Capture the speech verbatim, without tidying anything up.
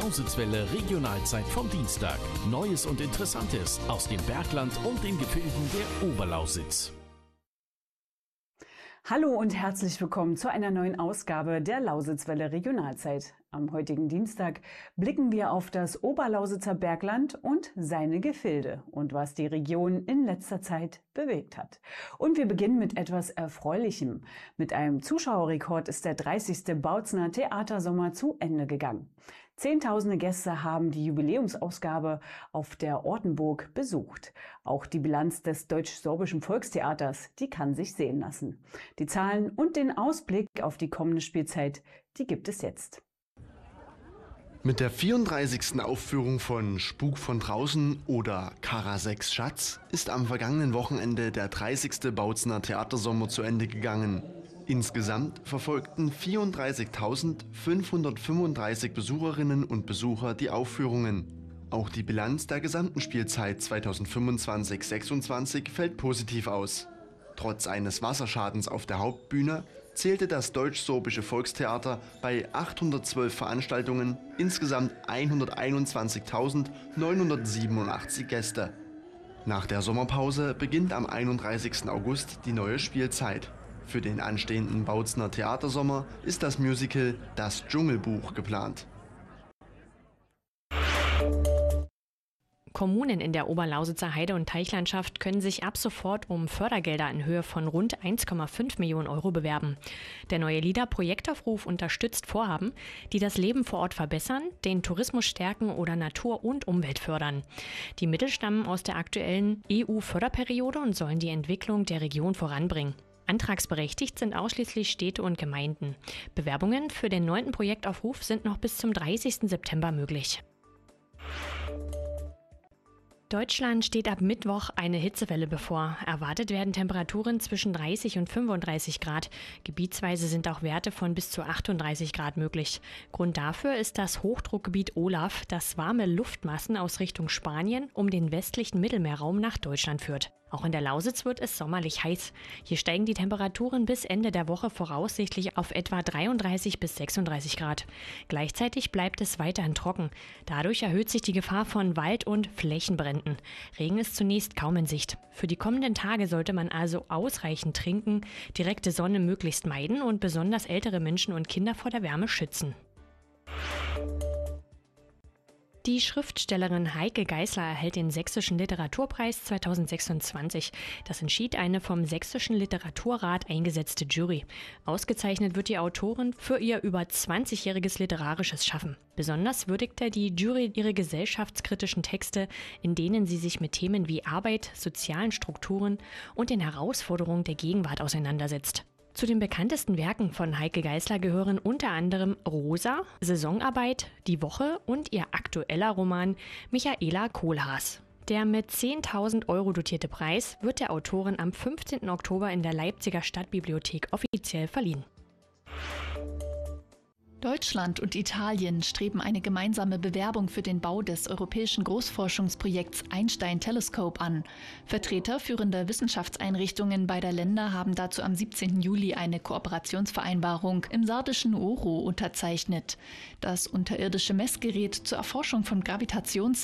Lausitzwelle Regionalzeit vom Dienstag. Neues und Interessantes aus dem Bergland und den Gefilden der Oberlausitz. Hallo und herzlich willkommen zu einer neuen Ausgabe der Lausitzwelle Regionalzeit. Am heutigen Dienstag blicken wir auf das Oberlausitzer Bergland und seine Gefilde und was die Region in letzter Zeit bewegt hat. Und wir beginnen mit etwas Erfreulichem. Mit einem Zuschauerrekord ist der dreißigste Bautzner Theatersommer zu Ende gegangen. Zehntausende Gäste haben die Jubiläumsausgabe auf der Ortenburg besucht. Auch die Bilanz des Deutsch-Sorbischen Volkstheaters, die kann sich sehen lassen. Die Zahlen und den Ausblick auf die kommende Spielzeit, die gibt es jetzt. Mit der vierunddreißigsten Aufführung von Spuk von draußen oder Karasex Schatz ist am vergangenen Wochenende der dreißigste Bautzner Theatersommer zu Ende gegangen. Insgesamt verfolgten vierunddreißigtausendfünfhundertfünfunddreißig Besucherinnen und Besucher die Aufführungen. Auch die Bilanz der gesamten Spielzeit zweitausendfünfundzwanzig sechsundzwanzig fällt positiv aus. Trotz eines Wasserschadens auf der Hauptbühne zählte das Deutsch-Sorbische Volkstheater bei achthundertzwölf Veranstaltungen insgesamt hunderteinundzwanzigtausendneunhundertsiebenundachtzig Gäste. Nach der Sommerpause beginnt am einunddreißigsten August die neue Spielzeit. Für den anstehenden Bautzner Theatersommer ist das Musical Das Dschungelbuch geplant. Kommunen in der Oberlausitzer Heide- und Teichlandschaft können sich ab sofort um Fördergelder in Höhe von rund eins Komma fünf Millionen Euro bewerben. Der neue L I D A-Projektaufruf unterstützt Vorhaben, die das Leben vor Ort verbessern, den Tourismus stärken oder Natur und Umwelt fördern. Die Mittel stammen aus der aktuellen E U-Förderperiode und sollen die Entwicklung der Region voranbringen. Antragsberechtigt sind ausschließlich Städte und Gemeinden. Bewerbungen für den neunten Projektaufruf sind noch bis zum dreißigsten September möglich. Deutschland steht ab Mittwoch eine Hitzewelle bevor. Erwartet werden Temperaturen zwischen dreißig und fünfunddreißig Grad. Gebietsweise sind auch Werte von bis zu achtunddreißig Grad möglich. Grund dafür ist das Hochdruckgebiet Olaf, das warme Luftmassen aus Richtung Spanien um den westlichen Mittelmeerraum nach Deutschland führt. Auch in der Lausitz wird es sommerlich heiß. Hier steigen die Temperaturen bis Ende der Woche voraussichtlich auf etwa dreiunddreißig bis sechsunddreißig Grad. Gleichzeitig bleibt es weiterhin trocken. Dadurch erhöht sich die Gefahr von Wald- und Flächenbränden. Regen ist zunächst kaum in Sicht. Für die kommenden Tage sollte man also ausreichend trinken, direkte Sonne möglichst meiden und besonders ältere Menschen und Kinder vor der Wärme schützen. Die Schriftstellerin Heike Geisler erhält den Sächsischen Literaturpreis zweitausendsechsundzwanzig. Das entschied eine vom Sächsischen Literaturrat eingesetzte Jury. Ausgezeichnet wird die Autorin für ihr über zwanzigjähriges literarisches Schaffen. Besonders würdigte die Jury ihre gesellschaftskritischen Texte, in denen sie sich mit Themen wie Arbeit, sozialen Strukturen und den Herausforderungen der Gegenwart auseinandersetzt. Zu den bekanntesten Werken von Heike Geisler gehören unter anderem Rosa, Saisonarbeit, Die Woche und ihr aktueller Roman Michaela Kohlhaas. Der mit zehntausend Euro dotierte Preis wird der Autorin am fünfzehnten Oktober in der Leipziger Stadtbibliothek offiziell verliehen. Deutschland und Italien streben eine gemeinsame Bewerbung für den Bau des europäischen Großforschungsprojekts Einstein Telescope an. Vertreter führender Wissenschaftseinrichtungen beider Länder haben dazu am siebzehnten Juli eine Kooperationsvereinbarung im sardischen Ouro unterzeichnet. Das unterirdische Messgerät zur Erforschung von Gravitations-,